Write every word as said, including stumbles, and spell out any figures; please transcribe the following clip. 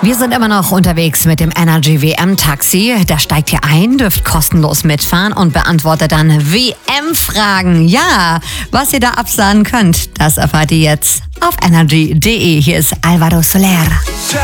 Wir sind immer noch unterwegs mit dem Energy W M-Taxi. Da steigt ihr ein, dürft kostenlos mitfahren und beantwortet dann W M-Fragen. Ja, was ihr da absahen könnt, das erfahrt ihr jetzt auf energy punkt de. Hier ist Alvaro Soler.